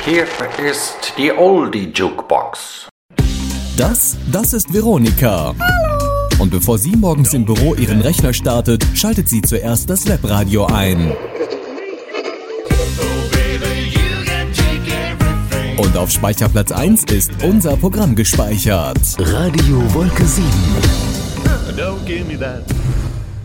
Hier ist die Oldie Jukebox. Das ist Veronika. Hallo. Und bevor sie morgens im Büro ihren Rechner startet, schaltet sie zuerst das Webradio ein. Und auf Speicherplatz 1 ist unser Programm gespeichert. Radio Wolke 7. Don't give me that.